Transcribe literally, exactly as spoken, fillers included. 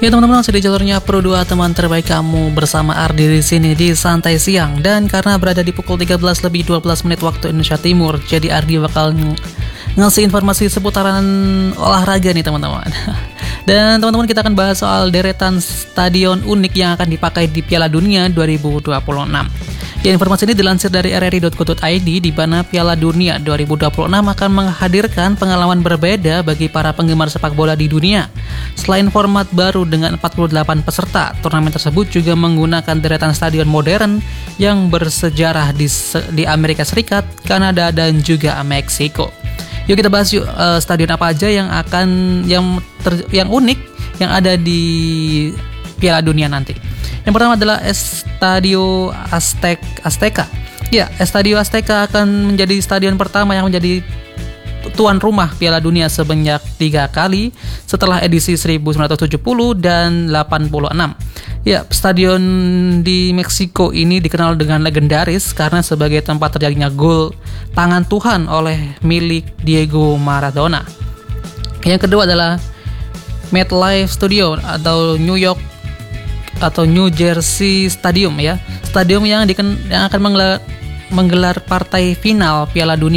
Ya teman-teman, masih di jalurnya Pro dua, teman terbaik kamu, bersama Ardi di sini di Santai Siang. Dan karena berada di pukul tiga belas lebih dua belas menit waktu Indonesia Timur, jadi Ardi bakal ng- ngasih informasi seputaran olahraga nih teman-teman. Dan teman-teman, kita akan bahas soal deretan stadion unik yang akan dipakai di Piala Dunia dua ribu dua puluh enam. Ya, informasi ini dilansir dari r r i dot co dot i d, di mana Piala Dunia dua ribu dua puluh enam akan menghadirkan pengalaman berbeda bagi para penggemar sepak bola di dunia. Selain format baru dengan empat puluh delapan peserta, turnamen tersebut juga menggunakan deretan stadion modern yang bersejarah di, di Amerika Serikat, Kanada, dan juga Meksiko. Yuk kita bahas yuk uh, stadion apa aja yang akan yang ter, yang unik yang ada di Piala Dunia nanti. Yang pertama adalah Estadio Aztec, Azteca. Ya, Estadio Azteca akan menjadi stadion pertama yang menjadi tuan rumah Piala Dunia sebanyak tiga kali setelah edisi seribu sembilan ratus tujuh puluh dan delapan puluh enam. Ya, stadion di Meksiko ini dikenal dengan legendaris karena sebagai tempat terjadinya gol tangan Tuhan oleh milik Diego Maradona. Yang kedua adalah MetLife Stadium atau New York atau New Jersey Stadium, ya. Stadium yang, diken, yang akan menggelar, menggelar partai final Piala Dunia